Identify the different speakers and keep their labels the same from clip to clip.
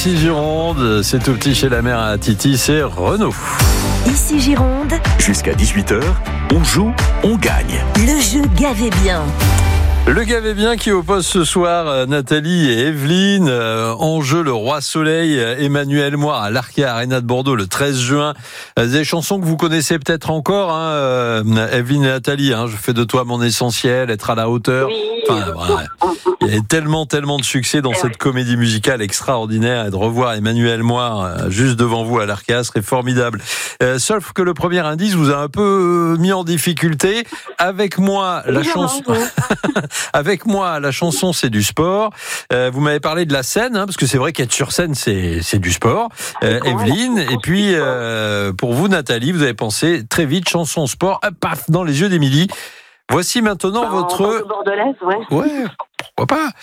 Speaker 1: Ici Gironde, c'est tout petit chez la mère à Titi, c'est Renaud.
Speaker 2: Ici Gironde,
Speaker 3: Jusqu'à 18h, on joue, on gagne.
Speaker 2: le jeu Gavez bien.
Speaker 1: Le Gavez bien qui oppose ce soir Nathalie et Evelyne. En jeu, le Roi Soleil, Emmanuel Moir à l'Arkea Arena de Bordeaux le 13 juin. Des chansons que vous connaissez peut-être encore, Evelyne et Nathalie. Je fais de toi mon essentiel, être à la hauteur. Enfin, voilà. Il y a tellement de succès dans cette comédie musicale extraordinaire, et de revoir Emmanuel Moir juste devant vous à l'Arkea serait formidable. Sauf que le premier indice vous a un peu mis en difficulté. Avec moi, la chanson... Avec moi, la chanson, c'est du sport. Vous m'avez parlé de la scène, parce que c'est vrai qu'être sur scène, c'est du sport. Evelyne, et puis pour vous, Nathalie, vous avez pensé très vite chanson sport, paf, dans les yeux d'Émilie. Voici maintenant votre...
Speaker 4: Bordelaise, ouais.
Speaker 1: Ouais, pourquoi pas.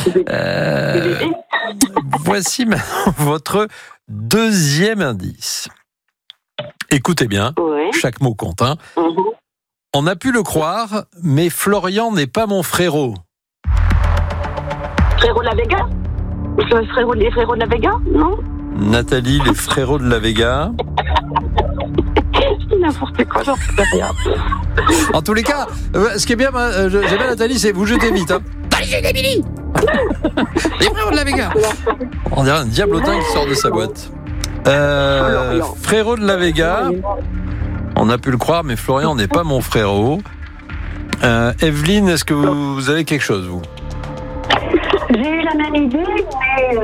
Speaker 1: Voici maintenant votre deuxième indice. Écoutez bien,
Speaker 4: Ouais.
Speaker 1: chaque mot compte.
Speaker 4: Mhm.
Speaker 1: On a pu le croire, mais Florian n'est pas mon frérot.
Speaker 4: Frérot de la Vega. Les frérots de la Vega, non?
Speaker 1: Nathalie, les frérots de la Vega.
Speaker 4: C'est n'importe quoi, j'en sais rien.
Speaker 1: En tous les cas, ce qui est bien, j'aime bien Nathalie, c'est vous jetez vite. Dans les yeux d'Émilie. Les frérots de la Vega. On dirait un diablotin qui sort de sa boîte. Frérot de la Vega. On a pu le croire, mais Florian n'est pas mon frérot. Evelyne, est-ce que vous avez quelque chose, vous?
Speaker 5: J'ai eu la même idée, mais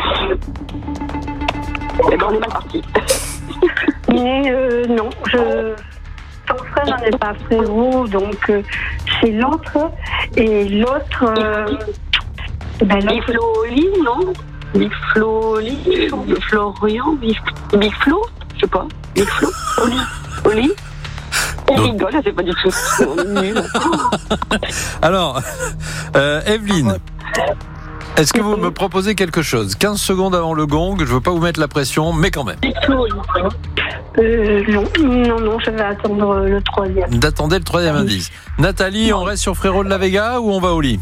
Speaker 4: On est mal parti.
Speaker 5: non, son frère n'en est pas frérot, donc c'est l'autre. Et l'autre,
Speaker 4: Big Flo-Oli, non? Big Flo-Oli, Florian, Big Flo, je sais pas. Big Flo, Oli. On rigole, je sais pas du tout. On est nuls.
Speaker 1: Alors, Evelyne, est-ce que vous me proposez quelque chose? 15 secondes avant le gong, je veux pas vous mettre la pression, mais quand même.
Speaker 4: Big Flo-Oli.
Speaker 5: non, je vais attendre le troisième.
Speaker 1: D'attendre le troisième indice. Nathalie, on reste sur Frérot de la Vega ou on va au lit?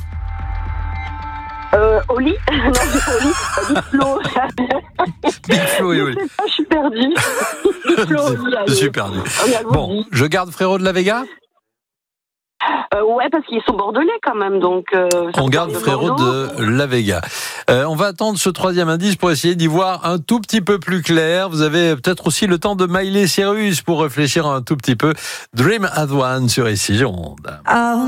Speaker 4: Oli? Non, c'est pas Oli, Big Flo.
Speaker 1: Big Flo et Oli.
Speaker 4: Je sais pas, je suis perdue. Big Flo, Oli, allez.
Speaker 1: Je suis perdu. Bon, je garde Frérot de la Vega?
Speaker 4: Ouais, parce qu'ils sont bordelais quand même, donc...
Speaker 1: On garde Frérot de la Vega. On va attendre ce troisième indice pour essayer d'y voir un tout petit peu plus clair. Vous avez peut-être aussi le temps de Miley Cyrus pour réfléchir un tout petit peu. Dream as One sur Ici Gironde.